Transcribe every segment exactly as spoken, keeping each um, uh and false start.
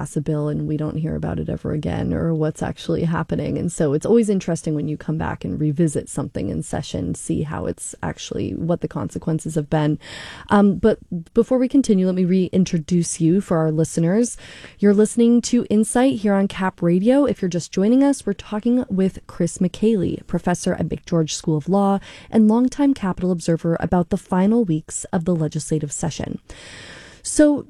pass a bill and we don't hear about it ever again, or what's actually happening. And so it's always interesting when you come back and revisit something in session, see how it's actually, what the consequences have been. Um, but before we continue, let me reintroduce you for our listeners. You're listening to Insight here on Cap Radio. If you're just joining us, we're talking with Chris McKaylee, professor at McGeorge School of Law and longtime Capitol observer, about the final weeks of the legislative session. So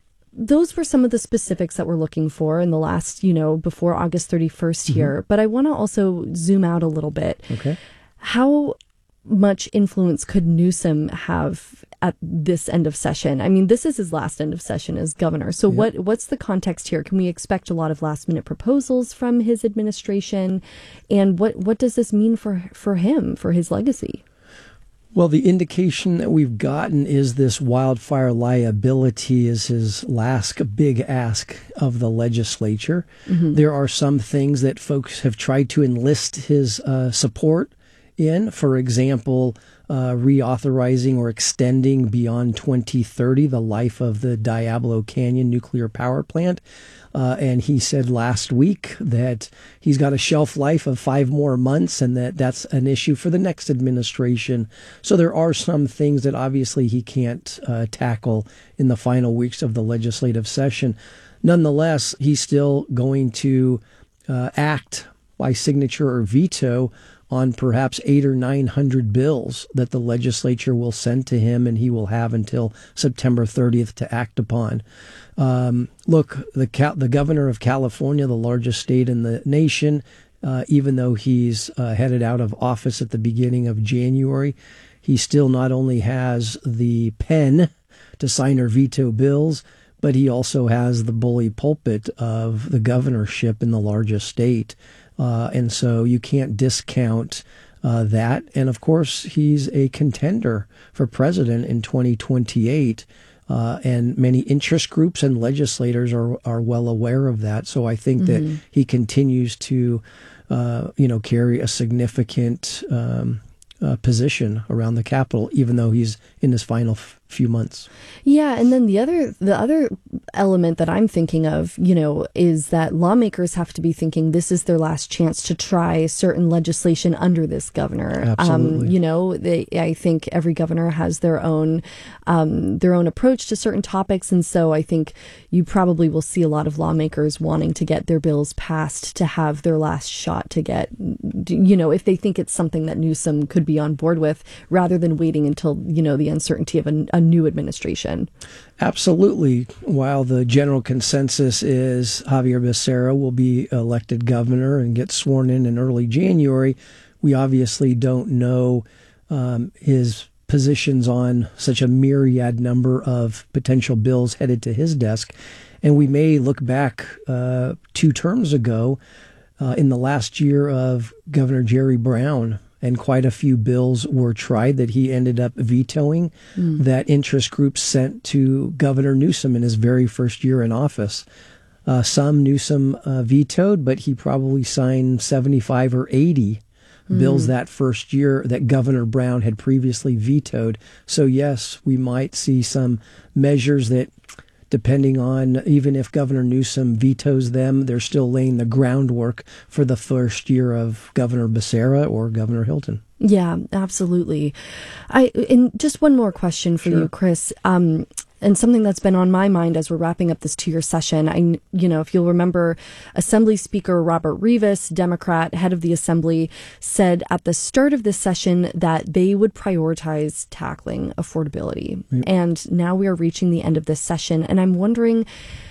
those were some of the specifics that we're looking for in the last, you know, before August thirty-first mm-hmm. here. But I want to also zoom out a little bit. Okay. How much influence could Newsom have at this end of session? I mean, this is his last end of session as governor. So yep. what what's the context here? Can we expect a lot of last minute proposals from his administration? And what, what does this mean for, for him, for his legacy? Well, the indication that we've gotten is this wildfire liability is his last big ask of the legislature. Mm-hmm. There are some things that folks have tried to enlist his uh, support in. For example, uh, reauthorizing or extending beyond twenty thirty the life of the Diablo Canyon nuclear power plant. Uh, and he said last week that he's got a shelf life of five more months and that that's an issue for the next administration. So there are some things that obviously he can't uh, tackle in the final weeks of the legislative session. Nonetheless, he's still going to uh, act by signature or veto on perhaps eight or nine hundred bills that the legislature will send to him, and he will have until September thirtieth to act upon. Um, look, the Cal- the governor of California, the largest state in the nation, uh, even though he's uh, headed out of office at the beginning of January, he still not only has the pen to sign or veto bills, but he also has the bully pulpit of the governorship in the largest state. Uh, and so you can't discount uh, that. And of course, he's a contender for president in twenty twenty-eight. Uh, and many interest groups and legislators are, are well aware of that. So I think mm-hmm. that he continues to, uh, you know, carry a significant um, uh, position around the Capitol, even though he's in his final f- few months. Yeah, and then the other the other element that I'm thinking of, you know, is that lawmakers have to be thinking this is their last chance to try certain legislation under this governor. Absolutely. Um, you know, they, I think every governor has their own um, their own approach to certain topics, and so I think you probably will see a lot of lawmakers wanting to get their bills passed to have their last shot to get, you know, if they think it's something that Newsom could be on board with, rather than waiting until, you know, the uncertainty of a, a new administration. Absolutely. While the general consensus is Javier Becerra will be elected governor and get sworn in in early January, we obviously don't know um, his positions on such a myriad number of potential bills headed to his desk. And we may look back uh, two terms ago uh, in the last year of Governor Jerry Brown, and quite a few bills were tried that he ended up vetoing mm. that interest groups sent to Governor Newsom in his very first year in office. Uh, some Newsom uh, vetoed, but he probably signed seventy-five or eighty mm. bills that first year that Governor Brown had previously vetoed. So yes, we might see some measures that, depending on, even if Governor Newsom vetoes them, they're still laying the groundwork for the first year of Governor Becerra or Governor Hilton. Yeah, absolutely. I and just one more question for sure. you, Chris. Um, and something that's been on my mind as we're wrapping up this two-year session. I, you know, if you'll remember, Assembly Speaker Robert Rivas, Democrat, head of the Assembly, said at the start of this session that they would prioritize tackling affordability. Yep. And now we are reaching the end of this session, and I'm wondering,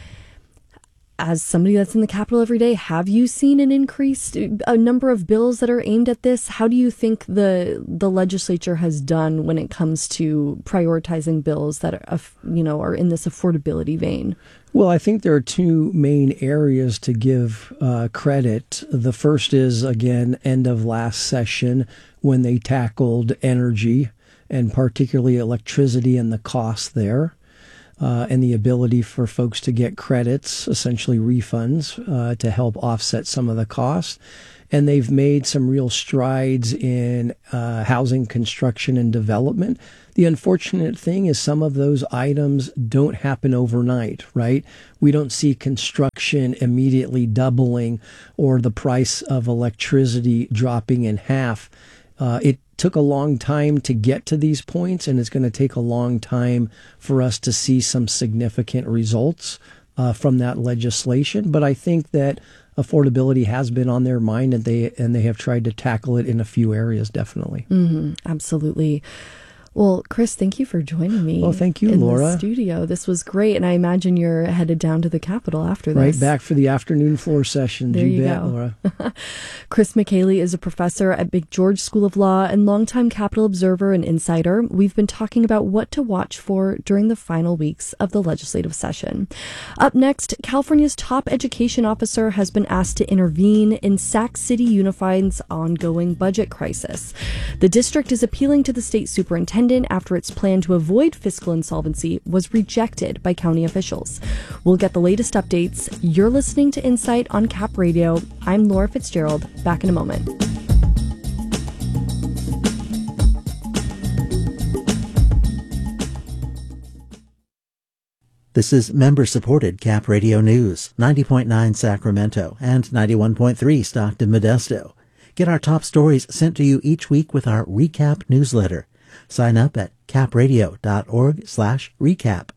as somebody that's in the Capitol every day, have you seen an increased a number of bills that are aimed at this? How do you think the the legislature has done when it comes to prioritizing bills that are, you know, are in this affordability vein? Well, I think there are two main areas to give uh, credit. The first is, again, end of last session when they tackled energy and particularly electricity and the cost there. uh, and the ability for folks to get credits, essentially refunds, uh, to help offset some of the costs. And they've made some real strides in uh, housing construction and development. The unfortunate thing is some of those items don't happen overnight, right? We don't see construction immediately doubling or the price of electricity dropping in half. Uh, it took a long time to get to these points, and it's going to take a long time for us to see some significant results uh, from that legislation. But I think that affordability has been on their mind, and they and they have tried to tackle it in a few areas, definitely. Mm-hmm, absolutely. Well, Chris, thank you for joining me. Well, thank you, in Laura. The studio. This was great, and I imagine you're headed down to the Capitol after this. Right back for the afternoon floor session. There you, you bet, go. Laura. Chris McKaylee is a professor at Big George School of Law and longtime Capitol observer and insider. We've been talking about what to watch for during the final weeks of the legislative session. Up next, California's top education officer has been asked to intervene in Sac City Unified's ongoing budget crisis. The district is appealing to the state superintendent after its plan to avoid fiscal insolvency was rejected by county officials. We'll get the latest updates. You're listening to Insight on Cap Radio. I'm Laura Fitzgerald. Back in a moment. This is member-supported Cap Radio News, ninety point nine Sacramento and ninety-one point three Stockton Modesto. Get our top stories sent to you each week with our Recap newsletter. Sign up at capradio.org slash recap.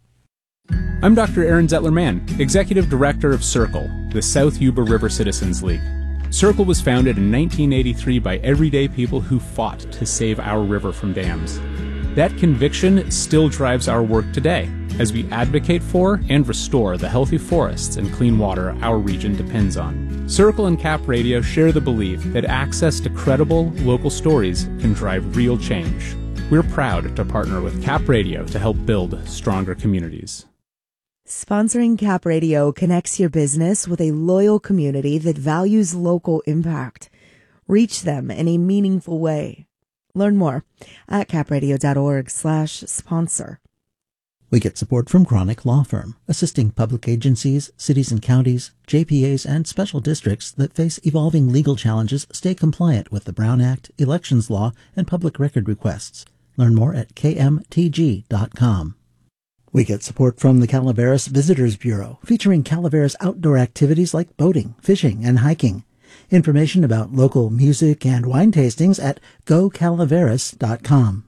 I'm Doctor Aaron Zettler-Mann, Executive Director of Circle, the South Yuba River Citizens League. Circle was founded in nineteen eighty-three by everyday people who fought to save our river from dams. That conviction still drives our work today as we advocate for and restore the healthy forests and clean water our region depends on. Circle and Cap Radio share the belief that access to credible local stories can drive real change. We're proud to partner with Cap Radio to help build stronger communities. Sponsoring Cap Radio connects your business with a loyal community that values local impact. Reach them in a meaningful way. Learn more at capradio.org slash sponsor. We get support from Chronic Law Firm, assisting public agencies, cities and counties, J P As, and special districts that face evolving legal challenges stay compliant with the Brown Act, elections law, and public record requests. Learn more at k m t g dot com. We get support from the Calaveras Visitors Bureau, featuring Calaveras outdoor activities like boating, fishing, and hiking. Information about local music and wine tastings at go calaveras dot com.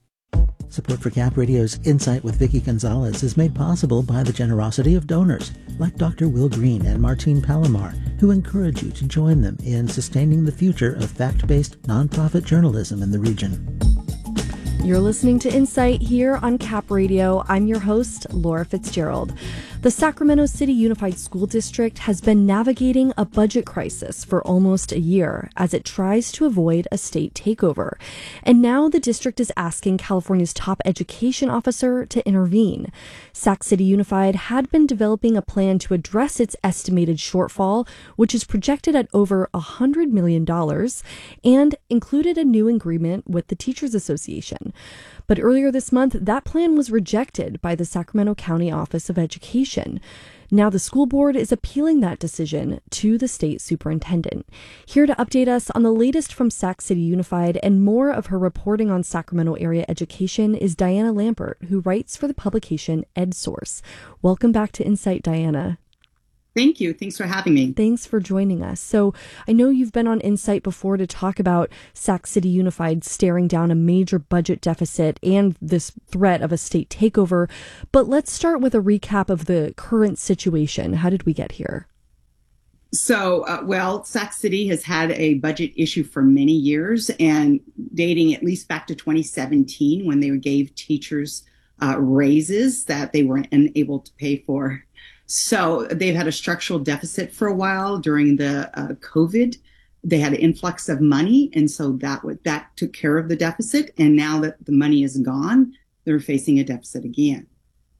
Support for Cap Radio's Insight with Vicki Gonzalez is made possible by the generosity of donors like Doctor Will Green and Martine Palomar, who encourage you to join them in sustaining the future of fact-based nonprofit journalism in the region. You're listening to Insight here on Cap Radio. I'm your host, Laura Fitzgerald. The Sacramento City Unified School District has been navigating a budget crisis for almost a year as it tries to avoid a state takeover. And now the district is asking California's top education officer to intervene. Sac City Unified had been developing a plan to address its estimated shortfall, which is projected at over one hundred million dollars, and included a new agreement with the Teachers Association. But earlier this month, that plan was rejected by the Sacramento County Office of Education. Now the school board is appealing that decision to the state superintendent. Here to update us on the latest from Sac City Unified and more of her reporting on Sacramento area education is Diana Lampert, who writes for the publication EdSource. Welcome back to Insight, Diana. Thank you. Thanks for having me. Thanks for joining us. So I know you've been on Insight before to talk about Sac City Unified staring down a major budget deficit and this threat of a state takeover. But let's start with a recap of the current situation. How did we get here? So, uh, well, Sac City has had a budget issue for many years, and dating at least back to twenty seventeen when they gave teachers uh, raises that they were unable to pay for. So they've had a structural deficit for a while during the uh, COVID. They had an influx of money, and so that w- that took care of the deficit. And now that the money is gone, they're facing a deficit again.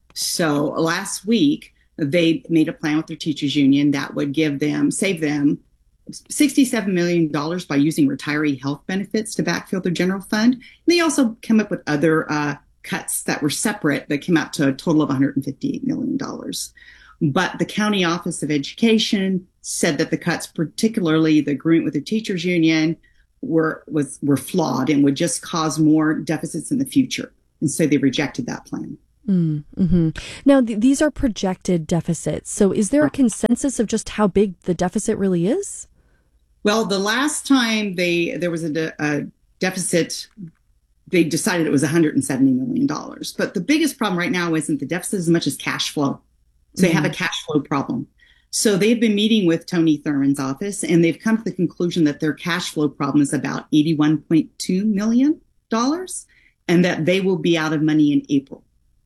So last week, they made a plan with their teachers union that would give them, save them sixty-seven million dollars by using retiree health benefits to backfill their general fund. And they also come up with other uh, cuts that were separate that came out to a total of one hundred fifty-eight million dollars. But the County Office of Education said that the cuts, particularly the agreement with the teachers union, were was were flawed and would just cause more deficits in the future. And so they rejected that plan. Mm-hmm. Now, th- these are projected deficits. So is there a consensus of just how big the deficit really is? Well, the last time they there was a, de- a deficit, they decided it was one hundred seventy million dollars. But the biggest problem right now isn't the deficit as much as cash flow. So they mm-hmm. have a cash flow problem. So they've been meeting with Tony Thurmond's office, and they've come to the conclusion that their cash flow problem is about eighty-one point two million dollars, and that they will be out of money in April.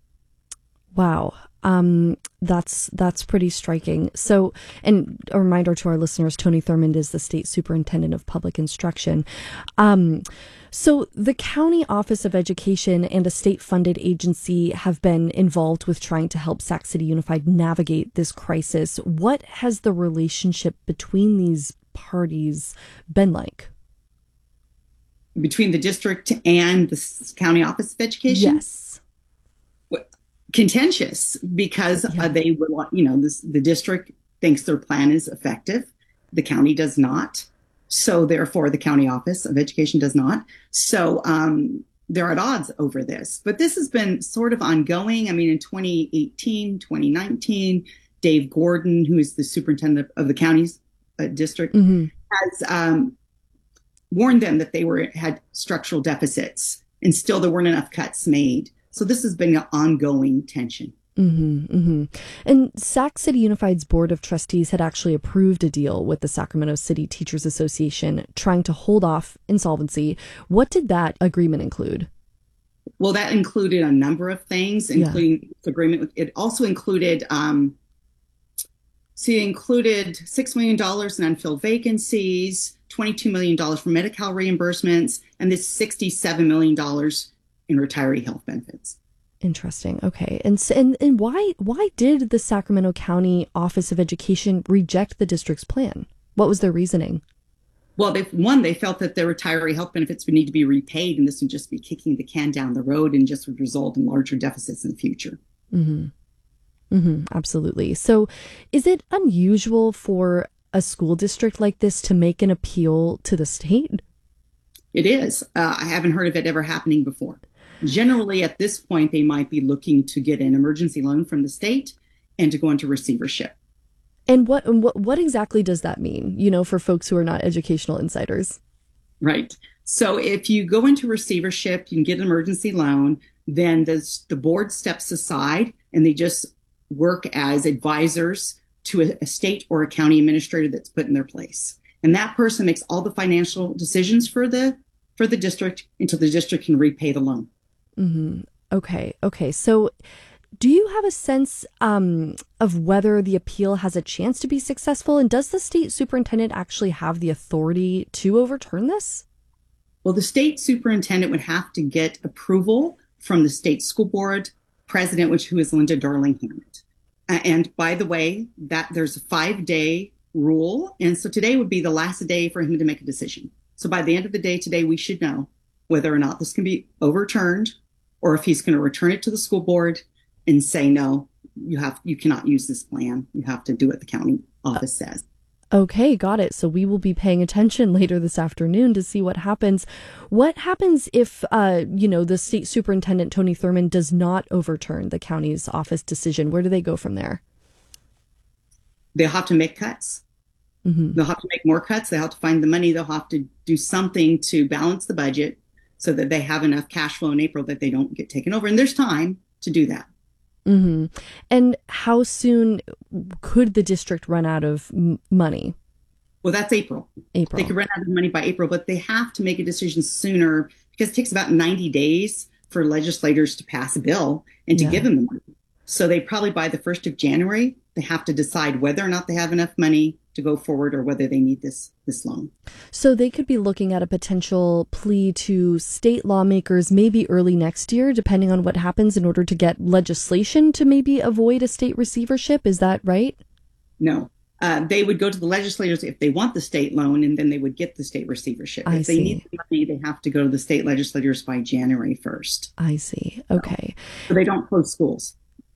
Wow. Um, that's that's pretty striking. So, and a reminder to our listeners, Tony Thurmond is the state superintendent of public instruction. Um, so the County Office of Education and a state-funded agency have been involved with trying to help Sac City Unified navigate this crisis. What has the relationship between these parties been like? Between the district and the County Office of Education? Yes. Contentious, because yeah. uh, they would want, you know, this, the district thinks their plan is effective. The county does not. So therefore, the County Office of Education does not. So um, they're at odds over this. But this has been sort of ongoing. I mean, in twenty eighteen, twenty nineteen, Dave Gordon, who is the superintendent of the county's uh, district, mm-hmm. has um, warned them that they were had structural deficits, and still there weren't enough cuts made. So this has been an ongoing tension. Mm-hmm, mm-hmm. And Sac City Unified's Board of Trustees had actually approved a deal with the Sacramento City Teachers Association trying to hold off insolvency. What did that agreement include? Well, that included a number of things, including yeah. the agreement. With, it also included, um, so it included six million dollars in unfilled vacancies, twenty-two million dollars for Medi-Cal reimbursements, and this sixty-seven million dollars in retiree health benefits. Interesting. Okay. And and and why why did the Sacramento County Office of Education reject the district's plan? What was their reasoning? Well, they one, they felt that their retiree health benefits would need to be repaid, and this would just be kicking the can down the road and just would result in larger deficits in the future. Mm-hmm. Mm-hmm. Absolutely. So is it unusual for a school district like this to make an appeal to the state? It is. Uh, I haven't heard of it ever happening before. Generally, at this point, they might be looking to get an emergency loan from the state and to go into receivership. And what what what exactly does that mean, you know, for folks who are not educational insiders? Right. So if you go into receivership, you can get an emergency loan, then the, the board steps aside and they just work as advisors to a, a state or a county administrator that's put in their place. And that person makes all the financial decisions for the for the district until the district can repay the loan. Mm-hmm. Okay. Okay. So do you have a sense um, of whether the appeal has a chance to be successful? And does the state superintendent actually have the authority to overturn this? Well, the state superintendent would have to get approval from the state school board president, which who is Linda Darling-Hammond. And by the way, that there's a five-day rule. And so today would be the last day for him to make a decision. So by the end of the day today, we should know whether or not this can be overturned or if he's going to return it to the school board and say, no, you have you cannot use this plan. You have to do what the county office says. Okay, got it. So we will be paying attention later this afternoon to see what happens. What happens if, uh, you know, the state superintendent, Tony Thurmond, does not overturn the county's office decision? Where do they go from there? They'll have to make cuts. Mm-hmm. They'll have to make more cuts. They'll have to find the money. They'll have to do something to balance the budget so that they have enough cash flow in April that they don't get taken over. And there's time to do that. Mm-hmm. And how soon could the district run out of m- money? Well, that's April. April. They could run out of money by April, but they have to make a decision sooner because it takes about ninety days for legislators to pass a bill and to yeah. give them the money. So they probably by the first of January, they have to decide whether or not they have enough money to go forward or whether they need this this loan. So they could be looking at a potential plea to state lawmakers maybe early next year, depending on what happens, in order to get legislation to maybe avoid a state receivership. Is that right? No. uh, they would go to the legislators if they want the state loan, and then they would get the state receivership. I if they see. need the money, they have to go to the state legislators by January first. I see. Okay. So they don't close schools.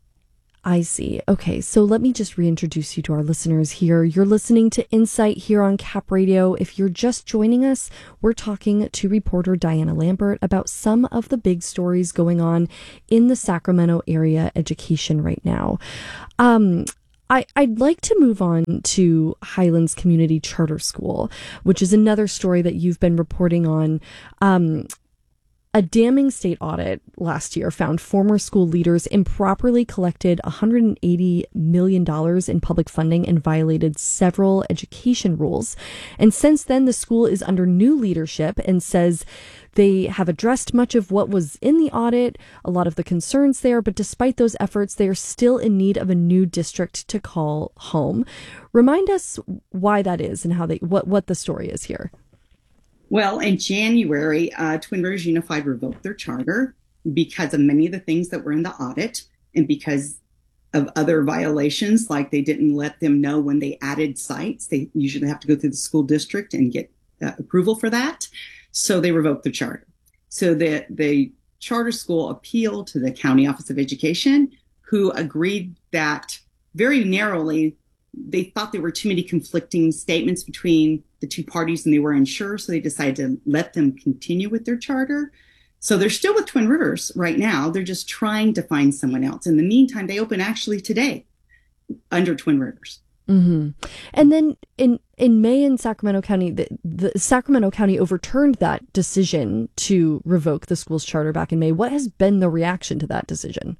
I see. Okay, so let me just reintroduce you to our listeners here. You're listening to Insight here on Cap Radio. If you're just joining us, we're talking to reporter Diana Lambert about some of the big stories going on in the Sacramento area education right now. Um, I, I'd like to move on to Highlands Community Charter School, which is another story that you've been reporting on. Um, A damning state audit last year found former school leaders improperly collected one hundred eighty million dollars in public funding and violated several education rules. And since then, the school is under new leadership and says they have addressed much of what was in the audit, a lot of the concerns there, but despite those efforts, they are still in need of a new district to call home. Remind us why that is and how they what, what the story is here. Well, in January, uh, Twin Rivers Unified revoked their charter because of many of the things that were in the audit and because of other violations, like they didn't let them know when they added sites. They usually have to go through the school district and get uh, approval for that. So they revoked the charter. So the, the charter school appealed to the County Office of Education, who agreed that very narrowly, they thought there were too many conflicting statements between the two parties and they were unsure. So they decided to let them continue with their charter. So they're still with Twin Rivers right now. They're just trying to find someone else. In the meantime, they open actually today under Twin Rivers. Mm-hmm. And then in, in May in Sacramento County, the, the Sacramento County overturned that decision to revoke the school's charter back in May. What has been the reaction to that decision?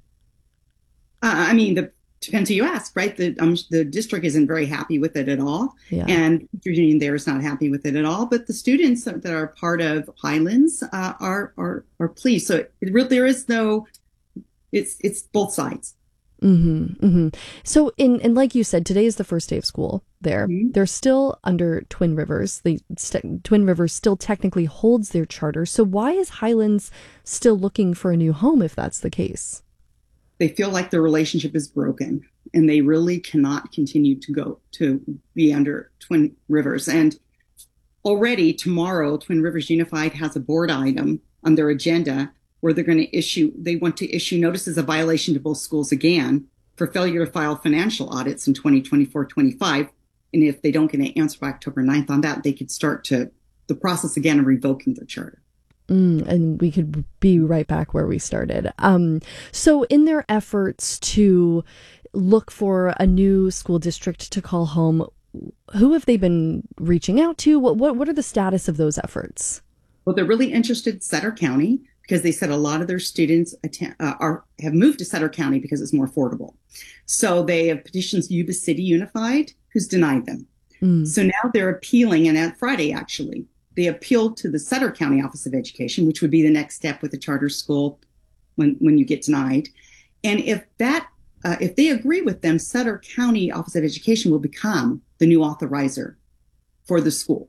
Uh, I mean, the depends who you ask, right? The um, the district isn't very happy with it at all. Yeah. And teachers union there is not happy with it at all. But the students that are part of Highlands uh, are, are, are pleased. So it really, there is no, it's, it's both sides. Mm-hmm, mm-hmm. So in, and like you said, today is the first day of school there. Mm-hmm. They're still under Twin Rivers. They st- Twin Rivers still technically holds their charter. So why is Highlands still looking for a new home if that's the case? They feel like their relationship is broken and they really cannot continue to go to be under Twin Rivers. And already tomorrow, Twin Rivers Unified has a board item on their agenda where they're going to issue, they want to issue notices of violation to both schools again for failure to file financial audits in twenty twenty-four twenty-five. And if they don't get an answer by October ninth on that, they could start to the process again of revoking their charter. Mm, and we could be right back where we started. Um, so in their efforts to look for a new school district to call home, who have they been reaching out to? What what, what are the status of those efforts? Well, they're really interested in Sutter County because they said a lot of their students attend, uh, are have moved to Sutter County because it's more affordable. So they have petitioned Yuba City Unified, who's denied them. Mm. So now they're appealing, and on Friday, actually, they appealed to the Sutter County Office of Education, which would be the next step with the charter school when, when you get denied. And if that, uh, if they agree with them, Sutter County Office of Education will become the new authorizer for the school.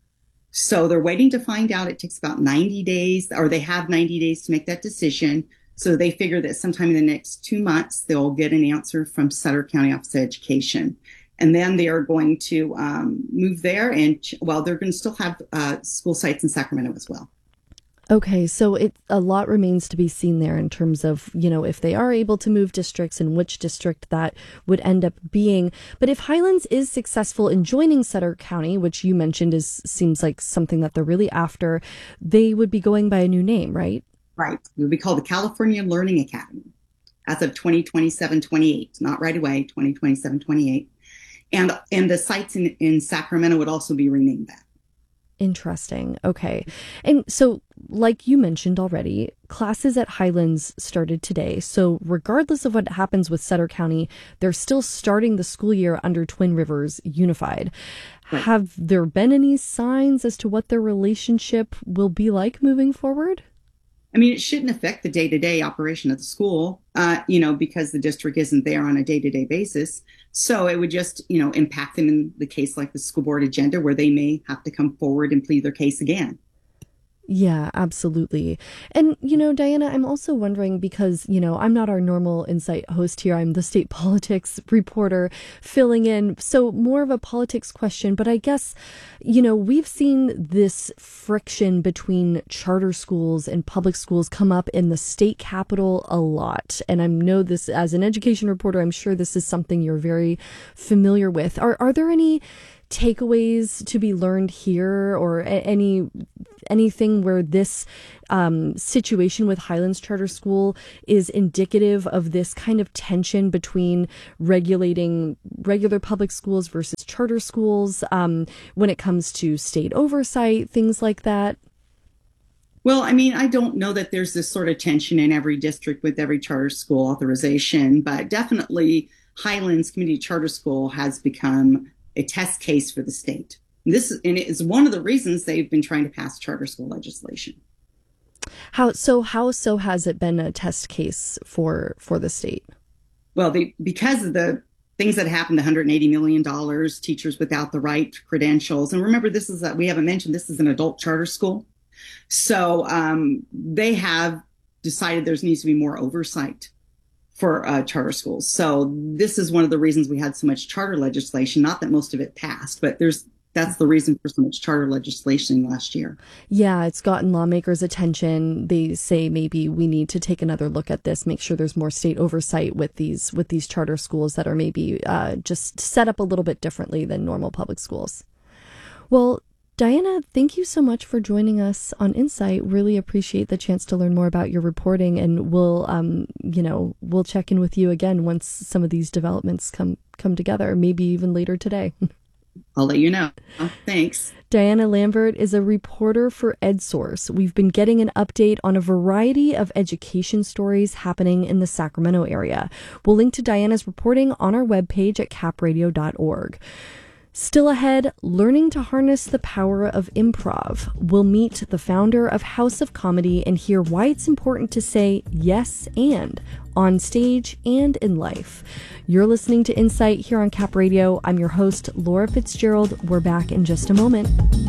So they're waiting to find out. It takes about ninety days, or they have ninety days to make that decision. So they figure that sometime in the next two months, they'll get an answer from Sutter County Office of Education. And then they are going to um, move there. And, well, they're going to still have uh, school sites in Sacramento as well. Okay, so it a lot remains to be seen there in terms of, you know, if they are able to move districts and which district that would end up being. But if Highlands is successful in joining Sutter County, which you mentioned is seems like something that they're really after, they would be going by a new name, right? Right. It would be called the California Learning Academy as of twenty twenty-seven twenty-eight, not right away, twenty twenty-seven twenty-eight. And and the sites in, in Sacramento would also be renamed that. Interesting. Okay. And so, like you mentioned already, classes at Highlands started today. So regardless of what happens with Sutter County, they're still starting the school year under Twin Rivers Unified. Right. Have there been any signs as to what their relationship will be like moving forward? I mean, it shouldn't affect the day-to-day operation of the school, uh, you know, because the district isn't there on a day-to-day basis. So it would just, you know, impact them in the case like the school board agenda where they may have to come forward and plead their case again. Yeah, absolutely. And, you know, Diana, I'm also wondering because, you know, I'm not our normal Insight host here. I'm the state politics reporter filling in. So more of a politics question. But I guess, you know, we've seen this friction between charter schools and public schools come up in the state capitol a lot. And I know this as an education reporter, I'm sure this is something you're very familiar with. Are, are there any takeaways to be learned here, or a- any anything where this um, situation with Highlands Charter School is indicative of this kind of tension between regulating regular public schools versus charter schools um, when it comes to state oversight, things like that? Well, I mean, I don't know that there's this sort of tension in every district with every charter school authorization, but definitely Highlands Community Charter School has become a test case for the state. This and it is one of the reasons they've been trying to pass charter school legislation. How so? How so has it been a test case for for the state? Well, they, because of the things that happened, the one hundred eighty million dollars, teachers without the right credentials, and remember, this is a, we haven't mentioned this is an adult charter school, so um, they have decided there needs to be more oversight for uh, charter schools. So this is one of the reasons we had so much charter legislation, not that most of it passed, but there's that's the reason for so much charter legislation last year. Yeah, it's gotten lawmakers' attention. They say maybe we need to take another look at this, make sure there's more state oversight with these with these charter schools that are maybe uh, just set up a little bit differently than normal public schools. Well, Diana, thank you so much for joining us on Insight. Really appreciate the chance to learn more about your reporting, and we'll, um, you know, we'll check in with you again once some of these developments come come together, maybe even later today. I'll let you know. Thanks. Diana Lambert is a reporter for EdSource. We've been getting an update on a variety of education stories happening in the Sacramento area. We'll link to Diana's reporting on our webpage at cap radio dot org. Still ahead, learning to harness the power of improv. We'll meet the founder of House of Comedy and hear why it's important to say yes and on stage and in life. You're listening to Insight here on Cap Radio. I'm your host, Laura Fitzgerald. We're back in just a moment.